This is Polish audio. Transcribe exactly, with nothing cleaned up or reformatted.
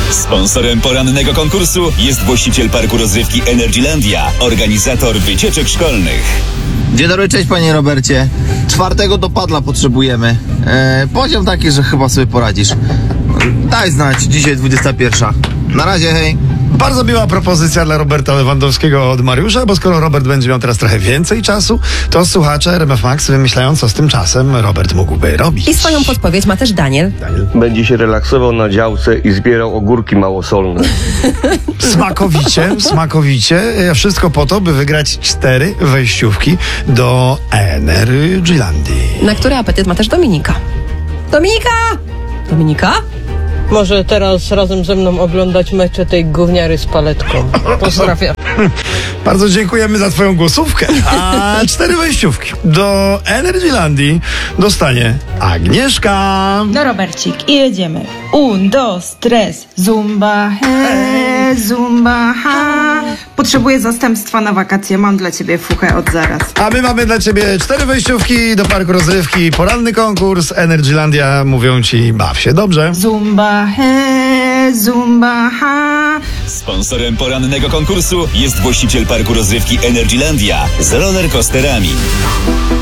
Sponsorem porannego konkursu jest właściciel parku rozrywki Energylandia, organizator wycieczek szkolnych. Dzień dobry, cześć panie Robercie. Czwartego dopadla potrzebujemy. E, poziom taki, że chyba sobie poradzisz. Daj znać, dzisiaj dwudziesta pierwsza. Na razie, hej. Bardzo miła propozycja dla Roberta Lewandowskiego od Mariusza, bo skoro Robert będzie miał teraz trochę więcej czasu, to słuchacze R M F Max wymyślają, co z tym czasem Robert mógłby robić. I swoją podpowiedź ma też Daniel. Daniel. Będzie się relaksował na działce i zbierał ogórki małosolne. Smakowicie, smakowicie. Wszystko po to, by wygrać cztery wejściówki do Energylandii. Na który apetyt ma też Dominika. Dominika! Dominika? Może teraz razem ze mną oglądać mecze tej gówniary z paletką. Pozdrawiam. Bardzo dziękujemy za twoją głosówkę. A cztery wejściówki do Energylandii dostanie Agnieszka. No Robercik, i jedziemy. Un, dos, tres. Zumba, he, zumba, ha. Potrzebuję zastępstwa na wakacje. Mam dla ciebie fuchę od zaraz. A my mamy dla ciebie cztery wejściówki do parku rozrywki. Poranny konkurs. Energylandia. Mówią ci, baw się dobrze. Zumba, he, zumba, ha. Sponsorem porannego konkursu jest właściciel parku rozrywki Energylandia z rollercoasterami.